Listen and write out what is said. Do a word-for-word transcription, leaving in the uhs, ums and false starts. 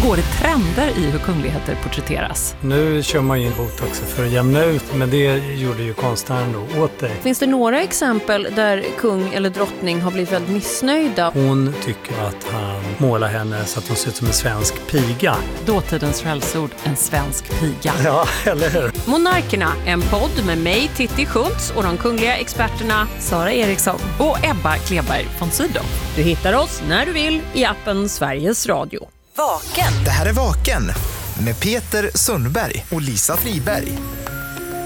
Går det trender i hur kungligheter porträtteras? Nu kör man in botox för att jämna ut, men det gjorde ju konstnären då åt dig. Finns det några exempel där kung eller drottning har blivit väldigt missnöjda? Hon tycker att han målar henne så att hon ser ut som en svensk piga. Dåtidens skällsord, en svensk piga. Ja, eller hur? Monarkerna, en podd med mig, Titti Schultz, och de kungliga experterna Sara Eriksson Och Ebba Kleberg von Sydow. Du hittar oss när du vill i appen Sveriges Radio. Vaken. Det här är Vaken med Peter Sundberg och Lisa Friberg.